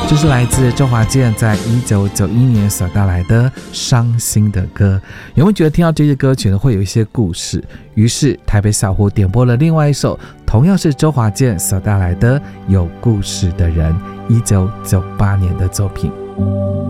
这是来自周华健在1991年所带来的伤心的歌。有没有觉得听到这些歌曲呢会有一些故事？于是台北小胡点播了另外一首同样是周华健所带来的有故事的人，1998年的作品。